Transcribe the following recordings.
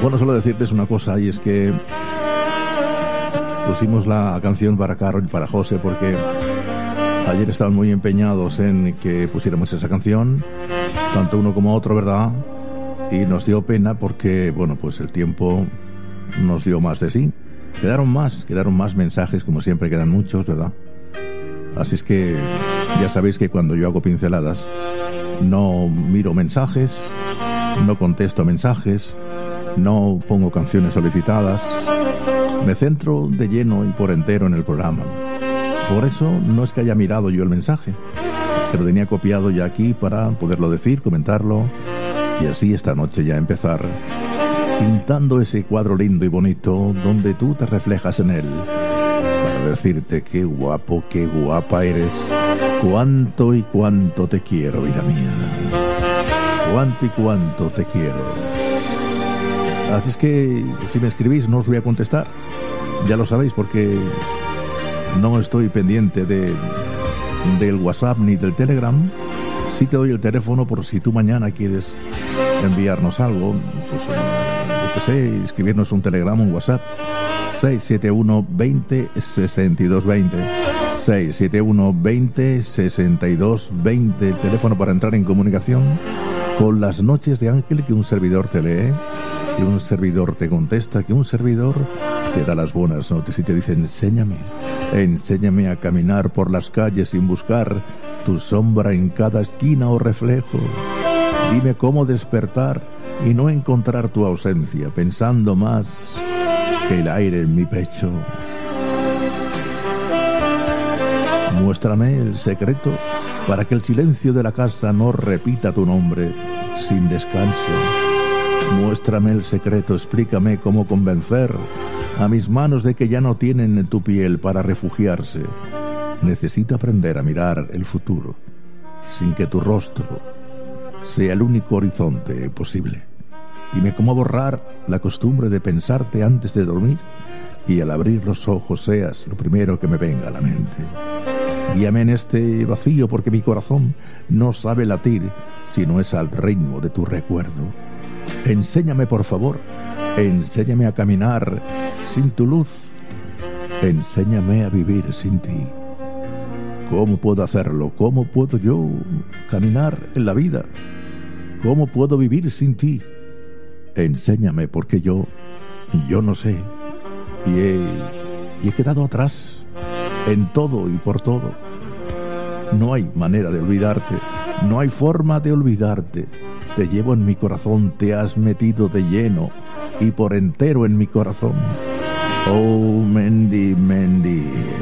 Bueno, solo decirles una cosa, y es que pusimos la canción para Carol y para José porque ayer estaban muy empeñados en que pusiéramos esa canción, tanto uno como otro, ¿verdad? Y nos dio pena porque, bueno, pues el tiempo nos dio más de sí. Quedaron más mensajes, como siempre quedan muchos, ¿verdad? Así es que ya sabéis que cuando yo hago pinceladas no miro mensajes, no contesto mensajes, no pongo canciones solicitadas, me centro de lleno y por entero en el programa. Por eso no es que haya mirado yo el mensaje, es que lo tenía copiado ya aquí para poderlo decir, comentarlo y así esta noche ya empezar pintando ese cuadro lindo y bonito donde tú te reflejas en él para decirte qué guapo, qué guapa eres, cuánto y cuánto te quiero, vida mía, cuánto y cuánto te quiero. Así es que si me escribís no os voy a contestar, ya lo sabéis, porque no estoy pendiente del WhatsApp ni del Telegram. Sí te doy el teléfono por si tú mañana quieres enviarnos algo, pues yo qué sé, escribirnos un Telegram, un WhatsApp. 671 20 62 20 671 20 62 20, el teléfono para entrar en comunicación con Las Noches de Ángel, que un servidor te lee, que un servidor te contesta, que un servidor te da las buenas noches y te dice: enséñame a caminar por las calles sin buscar tu sombra en cada esquina o reflejo. Dime cómo despertar y no encontrar tu ausencia, pensando más que el aire en mi pecho. Muéstrame el secreto para que el silencio de la casa no repita tu nombre sin descanso. Muéstrame el secreto, explícame cómo convencer a mis manos de que ya no tienen en tu piel para refugiarse. Necesito aprender a mirar el futuro sin que tu rostro sea el único horizonte posible. Dime cómo borrar la costumbre de pensarte antes de dormir y al abrir los ojos seas lo primero que me venga a la mente. Guíame en este vacío porque mi corazón no sabe latir si no es al ritmo de tu recuerdo. Enséñame, por favor, enséñame a caminar sin tu luz. Enséñame a vivir sin ti. ¿Cómo puedo hacerlo? ¿Cómo puedo yo caminar en la vida? ¿Cómo puedo vivir sin ti? Enséñame, porque yo no sé. Y he quedado atrás en todo y por todo. No hay manera de olvidarte. No hay forma de olvidarte. Te llevo en mi corazón, te has metido de lleno y por entero en mi corazón. Oh, Mendy, Mendy.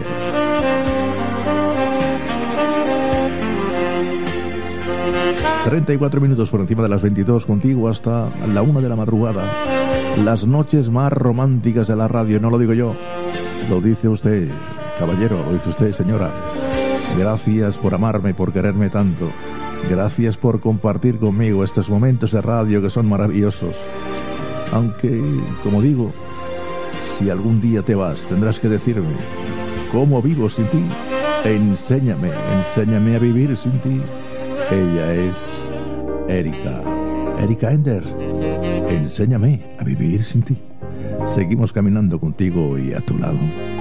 ...34 minutos por encima de las 22... contigo hasta la 1 de la madrugada. Las noches más románticas de la radio. No lo digo yo, lo dice usted, caballero, lo dice usted, señora. Gracias por amarme, por quererme tanto. Gracias por compartir conmigo estos momentos de radio que son maravillosos. Aunque, como digo, si algún día te vas, tendrás que decirme: ¿cómo vivo sin ti? Enséñame a vivir sin ti. Ella es Erika Ender. Enséñame a vivir sin ti. Seguimos caminando contigo y a tu lado.